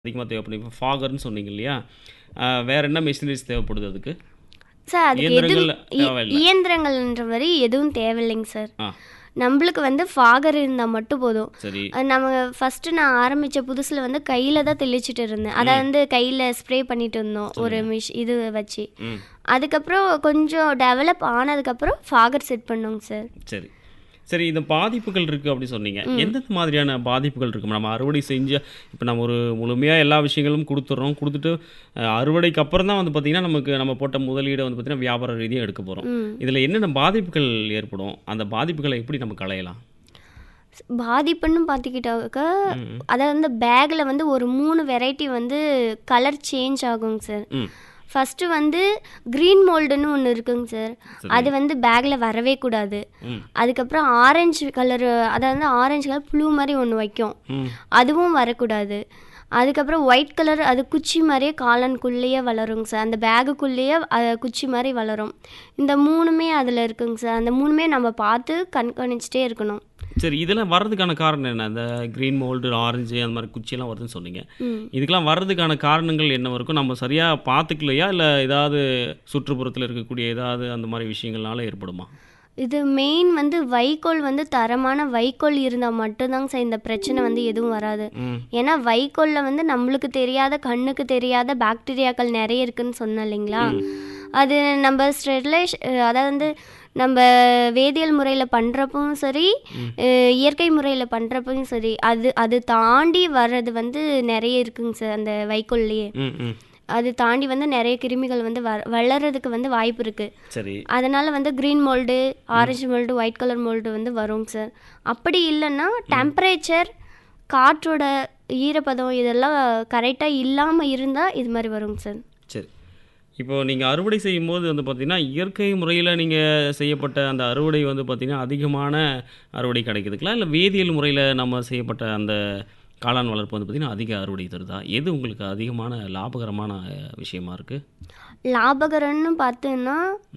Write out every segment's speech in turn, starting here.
அதிகமா தேவைப்படும். இப்ப ஃபாகர்ன்னு சொன்னீங்க இல்லையா? வேற என்ன மெஷினரிஸ் தேவைப்படுது அதுக்கு? சார் அதுக்கு இயந்திரங்கள் தேவையில்ல. இயந்திரங்கள்ன்ற மாதிரி எதுவும் தேவையில்லைங்க சார். ஆ, நம்மளுக்கு வந்து ஃபாகர் இருந்தால் மட்டும் போதும். சரி. நம்ம ஃபஸ்ட்டு நான் ஆரம்பித்த புதுசில் வந்து கையில் தான் தெளிச்சிட்டு இருந்தேன். அதை வந்து கையில் ஸ்ப்ரே பண்ணிட்டு இருந்தோம் ஒரு இது வச்சு. ம். அதுக்கப்புறம் கொஞ்சம் டெவலப் ஆனதுக்கப்புறம் ஃபாகர் செட் பண்ணோங்க சார். சரி. சரி, இந்த பாதிப்புகள் இருக்கு அப்படி சொன்னீங்க. எந்தெந்த மாதிரியான பாதிப்புகள் இருக்கு? நம்ம அறுவடை செஞ்ச இப்ப நம்ம ஒரு முழுமையா எல்லா விஷயங்களும் குடுத்துடுறோம். குடுத்துட்டு அறுவடைக்கு அப்புறம் தான் வந்து பார்த்தீங்கன்னா, நமக்கு நம்ம போட்ட முதலீட வந்து பார்த்தீங்கன்னா, வியாபார ரீதியா எடுக்க போறோம். இதுல என்னென்ன பாதிப்புகள் ஏற்படும்? அந்த பாதிப்புகளை எப்படி நம்ம களையலாம்? பாதிப்புன்னு பார்த்துக்கிட்டாக்கா, அதாவது வந்து பேக்கில் வந்து ஒரு 3 வெரைட்டி வந்து கலர் சேஞ்ச் ஆகுங்க சார். ம். ஃபஸ்ட்டு வந்து க்ரீன் மோல்டுன்னு ஒன்று இருக்குங்க சார். சரி. அது வந்து பேக்கில் வரவே கூடாது. ம். அதுக்கப்புறம் ஆரஞ்சு கலரு, அதாவது ஆரஞ்சு கலர் ப்ளூ மாதிரி ஒன்று வைக்கும், ம். அதுவும் வரக்கூடாது. அதுக்கப்புறம் ஒயிட் கலர், அது குச்சி மாதிரியே காலனுக்குள்ளேயே வளருங்க சார். அந்த பேகுக்குள்ளேயே குச்சி மாதிரி வளரும். இந்த 3மே அதில் இருக்குங்க சார். அந்த 3மே நம்ம பார்த்து கண்காணிச்சிட்டே இருக்கணும். சரி, இதெல்லாம் வர்றதுக்கான காரணம் என்ன? இந்த கிரீன் மோல்டு, ஆரஞ்சு அந்த மாதிரி குச்சியெல்லாம் வருதுன்னு சொன்னீங்க. ம். இதுக்கெல்லாம் வர்றதுக்கான காரணங்கள் என்னவா இருக்கும்? நம்ம சரியா பார்த்துக்கலையா? இல்ல ஏதாவது சுற்றுப்புறத்துல இருக்கக்கூடிய ஏதாவது அந்த மாதிரி விஷயங்கள்னால ஏற்படுமா? இது மெயின் வந்து வைக்கோல் வந்து தரமான வைக்கோல் இருந்தால் மட்டும்தாங்க சார் இந்த பிரச்சனை வந்து எதுவும் வராது. ம். ஏன்னா வைக்கோலில் வந்து நம்மளுக்கு தெரியாத, கண்ணுக்கு தெரியாத பாக்டீரியாக்கள் நிறைய இருக்குன்னு சொன்னேன் இல்லைங்களா? அது நம்ம ஸ்டெர்லைஸ், அதாவது வந்து நம்ம வேதியியல் முறையில் பண்ணுறப்பவும் சரி, இயற்கை முறையில் பண்ணுறப்பவும் சரி, அது தாண்டி வர்றது வந்து நிறைய இருக்குங்க சார் அந்த வைக்கோல்லையே. ம். ம். அது தாண்டி வந்து நிறைய கிருமிகள் வந்து வளர்றதுக்கு வந்து வாய்ப்பு இருக்குது. சரி. அதனால் வந்து green mould, orange mould, white colour mould வந்து வருங்க சார். அப்படி இல்லைன்னா டெம்பரேச்சர், காற்றோட ஈரப்பதம் இதெல்லாம் கரெக்டாக இல்லாமல் இருந்தால் இது மாதிரி வருங்க சார். சரி. இப்போ நீங்க அறுவடை செய்யும்போது வந்து பார்த்தீங்கன்னா, இயற்கை முறையில நீங்க செய்யப்பட்ட அந்த அறுவடை வந்து பார்த்தீங்கன்னா, அதிகமான அறுவடை கிடைக்குதுங்களா? இல்ல வேதியியல் முறையில நம்ம செய்யப்பட்ட அந்த காளான் வளர்ப்பு வந்து பார்த்தீங்கன்னா, அதிக அறுவடை தருதா? எது உங்களுக்கு அதிகமான லாபகரமான விஷயமா இருக்கு? லாபகரம்னு பார்த்தோன்னா,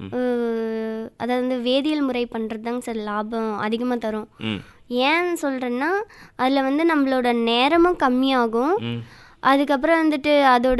அதாவது வந்து வேதியியல் முறை பண்ணுறது தாங்க சார் லாபம் அதிகமாக தரும். ம். ஏன்னு சொல்கிறேன்னா, அதில் வந்து நம்மளோட நேரமும் கம்மியாகும். ம். அதுக்கப்புறம் வந்துட்டு அதோட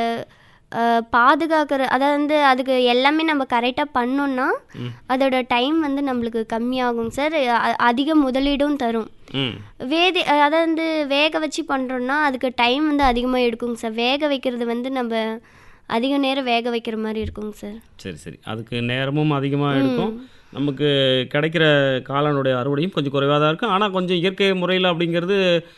பாதுகாக்கிற, அதாவது வந்து அதுக்கு எல்லாமே நம்ம கரெக்டாக பண்ணோன்னா அதோட டைம் வந்து நம்மளுக்கு கம்மியாகும் சார். அதிக முதலீடும் தரும். ம். அதாவது வந்து வேக வச்சு பண்ணுறோன்னா அதுக்கு டைம் வந்து அதிகமாக எடுக்குங்க சார். வேக வைக்கிறது வந்து நம்ம அதிக நேரம் வேக வைக்கிற மாதிரி இருக்குங்க சார். சரி, சரி. அதுக்கு நேரமும் அதிகமா எடுக்கும். நமக்கு கிடைக்கிற காளானுடைய அறுவடையும் கொஞ்சம் குறைவாக தான் இருக்கும். ஆனால் கொஞ்சம் இயற்கை முறையில் அப்படிங்கிறது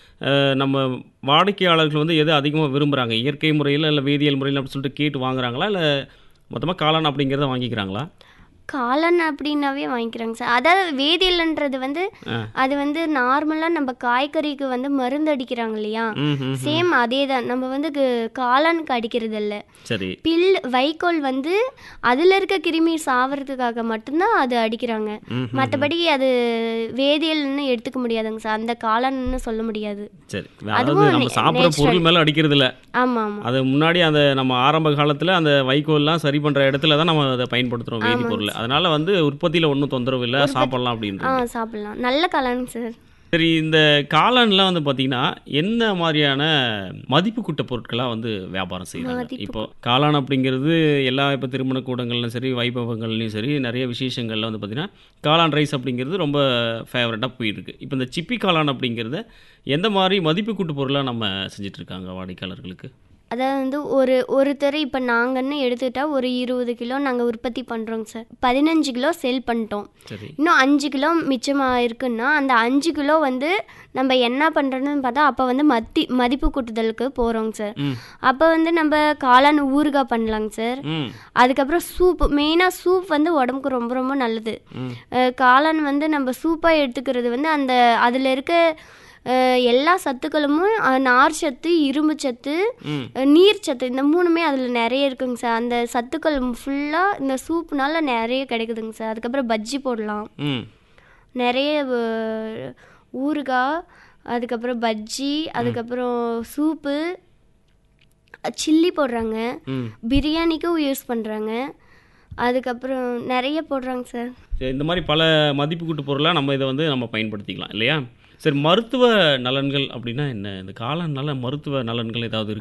நம்ம வாடிக்கையாளர்கள் வந்து எது அதிகமாக விரும்புகிறாங்க? இயற்கை முறையில் இல்லை வேதியியல் முறையில் அப்படின்னு சொல்லிட்டு கேட்டு வாங்குறாங்களா? இல்லை மொத்தமாக காளான் அப்படிங்கிறத வாங்கிக்கிறாங்களா? காளான் அப்படின்னாவே வாங்கிக்கிறாங்க சார். அதாவது வேதியியல்ன்றது வந்து அது வந்து நார்மலாக நம்ம காய்கறிக்கு வந்து மருந்து அடிக்கிறாங்க இல்லையா? சேம் அதே தான். நம்ம வந்து காளானுக்கு அடிக்கிறது இல்லை. சரி. வைக்கோல் வந்து அதில் இருக்க கிருமி சாவறதுக்காக மட்டும்தான் அது அடிக்கிறாங்க. மற்றபடி அது வேதியியல்னு எடுத்துக்க முடியாதுங்க சார். அந்த காளான்னு சொல்ல முடியாது. சரி. அதாவது நம்ம சாப்பிட்ற பொருள் மேலே அடிக்கிறது இல்லை. ஆமாம் ஆமாம். அது முன்னாடி அந்த நம்ம ஆரம்ப காலத்தில் அந்த வைக்கோல்லாம் சரி பண்ணுற இடத்துல தான் நம்ம அதை பயன்படுத்துகிறோம் வேதிப்பொருள். அதனால வந்து உற்பத்தியில் ஒன்றும் தொந்தரவு இல்லை, சாப்பிடலாம் அப்படின்றது. சாப்பிடலாம். நல்ல காளான் சார். சரி, இந்த காளான்லாம் வந்து பார்த்தீங்கன்னா என்ன மாதிரியான மதிப்பு கூட்ட பொருட்களாக வந்து வியாபாரம் செய்கிறாங்க? இப்போ காளான் அப்படிங்கிறது எல்லா இப்போ திருமண கூடங்கள்லையும் சரி, வைபவங்கள்லையும் சரி, நிறைய விசேஷங்களில் வந்து பார்த்தீங்கன்னா காளான் ரைஸ் அப்படிங்கிறது ரொம்ப ஃபேவரட்டாக போயிருக்கு. இப்போ இந்த சிப்பி காளான் அப்படிங்கிறத எந்த மாதிரி மதிப்பு கூட்டு பொருளாக நம்ம செஞ்சிட்ருக்காங்க வாடிக்கையாளர்களுக்கு? அதாவது வந்து ஒருத்தர் இப்போ நாங்கன்னு எடுத்துக்கிட்டால் ஒரு 20 கிலோ நாங்கள் உற்பத்தி பண்ணுறோங்க சார். 15 கிலோ சேல் பண்ணிட்டோம். சரி. இன்னும் 5 கிலோ மிச்சமாக இருக்குன்னா அந்த 5 கிலோ வந்து நம்ம என்ன பண்ணுறோன்னு பார்த்தா அப்போ வந்து மதிப்பு கூட்டுதலுக்கு போகிறோங்க சார். அப்போ வந்து நம்ம காளான் ஊறுகாய் பண்ணலாங்க சார். அதுக்கப்புறம் சூப், மெயினாக சூப் வந்து உடம்புக்கு ரொம்ப ரொம்ப நல்லது. காளான் வந்து நம்ம சூப்பாக எடுத்துக்கிறது வந்து அந்த அதில் இருக்க எல்லா சத்துக்களும், நார் சத்து, இரும்பு சத்து, நீர் சத்து, இந்த 3மே அதில் நிறைய இருக்குங்க சார். அந்த சத்துக்கள் ஃபுல்லாக இந்த சூப்புனால நிறைய கிடைக்குதுங்க சார். அதுக்கப்புறம் பஜ்ஜி போடலாம், நிறைய ஊறுகாய், அதுக்கப்புறம் பஜ்ஜி, அதுக்கப்புறம் சூப்பு, சில்லி போடுறாங்க, பிரியாணிக்கும் யூஸ் பண்ணுறாங்க, அதுக்கப்புறம் நிறைய போடுறாங்க சார். இந்த மாதிரி பல மதிப்பு கூட்டு பொருளாக நம்ம இதை வந்து நம்ம பயன்படுத்திக்கலாம் இல்லையா? சரி, மருத்துவ நலன்கள் அப்படின்னா என்ன? இந்த காளான்னால மருத்துவ நலன்கள் ஏதாவது